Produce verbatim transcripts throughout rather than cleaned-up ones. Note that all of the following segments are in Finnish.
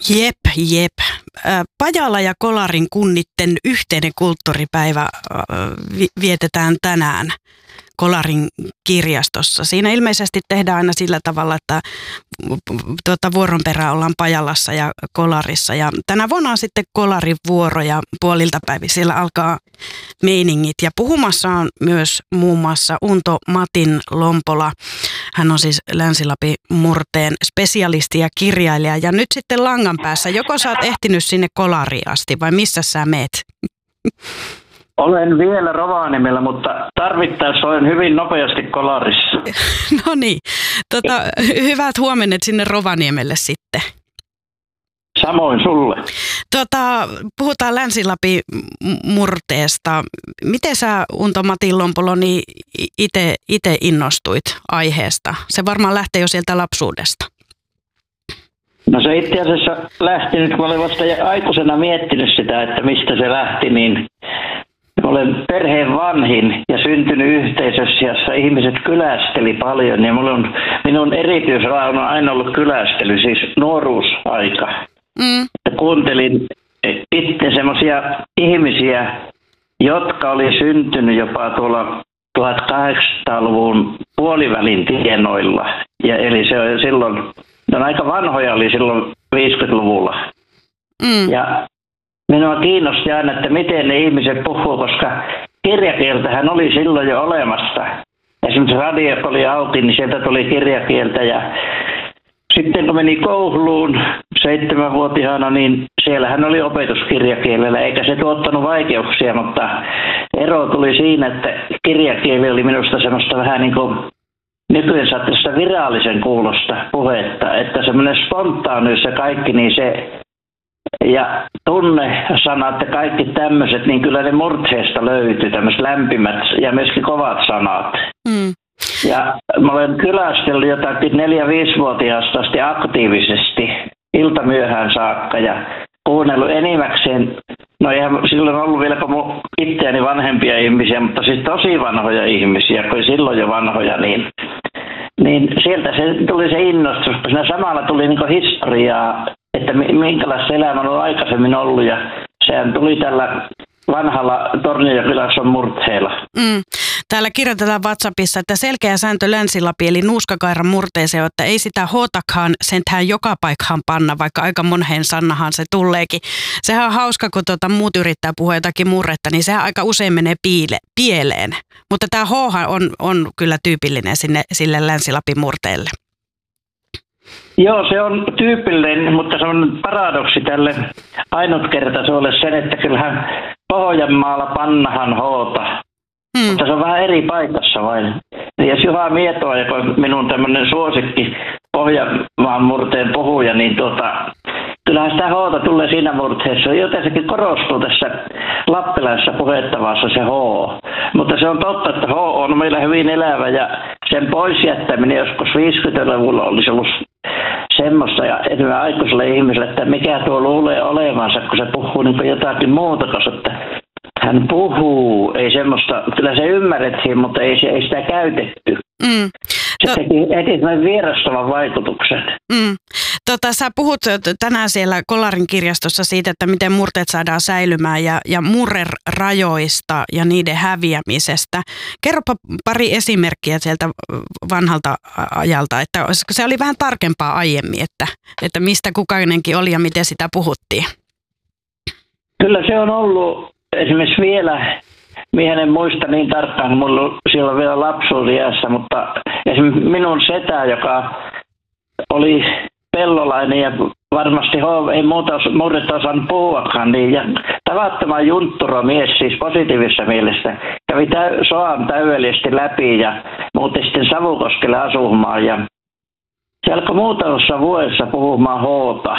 Jep, jep. Pajala ja Kolarin kunnitten yhteinen kulttuuripäivä vietetään tänään Kolarin kirjastossa. Siinä ilmeisesti tehdään aina sillä tavalla, että tuota, vuoron perään ollaan Pajalassa ja Kolarissa. Ja tänä vuonna on sitten Kolarin vuoro ja puolilta päivin siellä alkaa meiningit. Ja puhumassa on myös muun muassa Unto Matin Lompola. Hän on siis Länsi-Lapin murteen spesialisti ja kirjailija. Ja nyt sitten langan päässä, joko sä oot ehtinyt sinne Kolariin asti vai missä sä meet? Olen vielä Rovaniemellä, mutta tarvittaessa olen hyvin nopeasti Kolarissa. No niin, tota, hyvät huomennet sinne Rovaniemelle sitten. Samoin sulle. Tota, puhutaan Länsi-Lapin murteesta. Miten sä, Unto Matin Lompolo, niin itse innostuit aiheesta? Se varmaan lähtee jo sieltä lapsuudesta. No se itse asiassa lähti nyt, kun olen vasta aikuisena miettinyt sitä, että mistä se lähti, niin olen perheen vanhin ja syntynyt yhteisössä, jossa ihmiset kylästeli paljon. Ja minun, minun erityisala on aina ollut kylästely, siis nuoruusaika. Mm. Kuuntelin itse semmoisia ihmisiä, jotka oli syntynyt jopa tuolla tuhatkahdeksansataaluvun puolivälin tienoilla. Ja eli se on silloin, ne on aika vanhoja oli silloin viisikymmentäluvulla. Mm. Ja minua kiinnosti aina, että miten ne ihmiset puhuu, koska kirjakieltähän oli silloin jo olemassa. Esimerkiksi radiot oli auki, niin sieltä tuli kirjakieltä. Ja sitten kun meni kouluun seitsemänvuotiaana, niin siellähän oli opetuskirjakielellä, eikä se tuottanut vaikeuksia, mutta ero tuli siinä, että kirjakieli oli minusta semmoista vähän niin kuin nykyään saattaa virallisen kuulosta puhetta, että semmoinen spontaanius ja kaikki, niin se ja tunnesanat ja kaikki tämmöiset, niin kyllä ne murteesta löytyy, tämmöiset lämpimät ja myöskin kovat sanat. Mm. Ja mä olen kylästellyt jotakin neljä-viisivuotiaasta asti aktiivisesti iltamyöhään saakka ja kuunnellut enimmäkseen, no eihän silloin ollut vielä kuin itseäni vanhempia ihmisiä, mutta siis tosi vanhoja ihmisiä, kun silloin jo vanhoja, niin, niin sieltä se tuli se innostus, kun siinä samalla tuli niin kuin historiaa, että minkälaista elämä on aikaisemmin ollut ja sehän tuli tällä vanhalla Tornionjokilaakson murteella. Mm. Täällä kirjoitetaan WhatsAppissa, että selkeä sääntö Länsi-Lapin eli nuuskakairan murteeseen, että ei sitä hootakaan sentään joka paikkaan panna, vaikka aika moneen sannahan se tulleekin. Sehän on hauska, kun tuota muut yrittää puhua jotakin murretta, niin sehän aika usein menee piile, pieleen. Mutta tämä hoohan on, on kyllä tyypillinen sinne, sille Länsi-Lapin murteelle. Joo, se on tyypillinen, mutta se on paradoksi tälle ainutkertaisuudelle sen, että kyllähän Pohjanmaalla pannahan hoota. Hmm. Mutta se on vähän eri paikassa vain. Ja jos Juha Mietoa, joka on minun tämmöinen suosikki Pohjanmaan murteen puhuja, niin tuota, kyllähän sitä hoota tulee siinä murteessa. Joten sekin korostuu tässä lappilaisessa puhettavassa se H. Mutta se on totta, että H on meillä hyvin elävä ja sen pois jättäminen joskus viisikymmentäluvulla olisi ollut semmoista ja esimerkiksi aikuiselle ihmiselle, että mikä tuo luulee olevansa, kun se puhuu niin jotakin muuta, koska että hän puhuu, ei semmoista, kyllä se ymmärrettiin, mutta ei, ei sitä käytetty. Mm. Se to- teki heti vierastavan vaikutuksen. Mm. Tota, sä puhut tänään siellä Kolarin kirjastossa siitä, että miten murteet saadaan säilymään ja, ja murrerajoista ja niiden häviämisestä. Kerropa pari esimerkkiä sieltä vanhalta ajalta, että se oli vähän tarkempaa aiemmin, että, että mistä kukainenkin oli ja miten sitä puhuttiin. Kyllä se on ollut esimerkiksi vielä, minä en muista niin tarkkaan, kun minulla siellä on vielä lapsuusiässä, mutta esimerkiksi minun setä, joka oli pellolainen ja varmasti ei muuta murretta osannut puhuakaan, niin ja tavattoman juntturo mies siis positiivisessa mielessä. Kävi täy, soan täydellisesti läpi ja muutti sitten Savukoskelle asumaan ja se alkoi muutamassa vuodessa puhumaan hoota.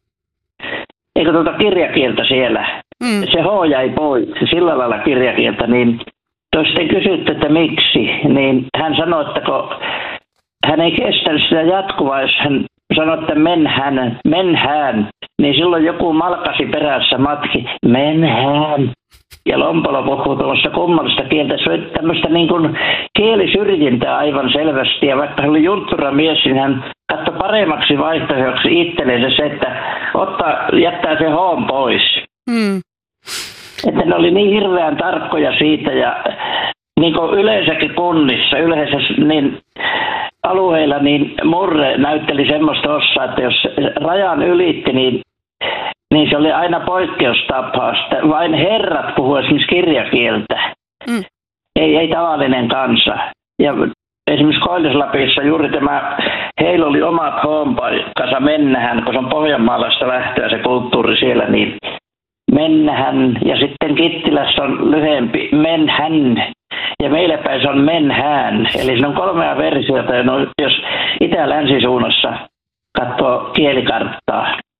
Eikö tuota kirjakieltä siellä? Mm. Se H jäi pois, sillä lailla kirjakieltä, niin jos sitten kysytty, että miksi, niin hän sanoi, että kun hän ei kestänyt sitä jatkuvaa, jos hän sanoi, että menhän, menhän, niin silloin joku malkasi perässä matki, menhän. Ja Lompolo puhuu tuollaista kummallista kieltä. Se oli tämmöistä niin kuin kielisyrjintää aivan selvästi. Ja vaikka hän oli junttura mies, niin hän katsoi paremmaksi vaihtoehdoksi itsellensä se, että ottaa, jättää se hoon pois. Mm. Että ne oli niin hirveän tarkkoja siitä ja niin kuin yleensäkin kunnissa, yleensä niin alueilla, niin murre näytteli semmoista osaa, että jos rajan ylitti, niin, niin se oli aina poikkeustapaus. Vain herrat puhuu esimerkiksi kirjakieltä, mm. ei, ei tavallinen kansa. Ja esimerkiksi Koillis-Lapissa juuri tämä, heillä oli omat hoonpaikkansa Mennähän, kun se on Pohjanmaalaista lähtöä se kulttuuri siellä, niin Mennähän ja sitten Kittilässä on lyhempi Menhän. Ja meillä päin se on Menhään. Eli siinä on kolmea versiota, jos itä-länsisuunnassa katsoo kielikarttaa.